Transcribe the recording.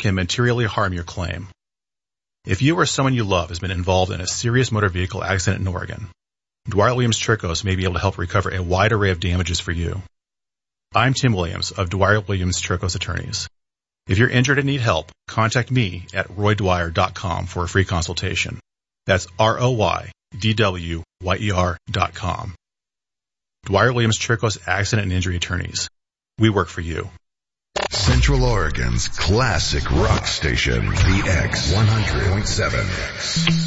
can materially harm your claim. If you or someone you love has been involved in a serious motor vehicle accident in Oregon, Dwyer Williams Tricos may be able to help recover a wide array of damages for you. I'm Tim Williams of Dwyer Williams Tricos Attorneys. If you're injured and need help, contact me at roydwyer.com for a free consultation. That's ROYDWYER.com. Dwyer Williams Tricos Accident and Injury Attorneys. We work for you. Central Oregon's classic rock station, the X 100.7.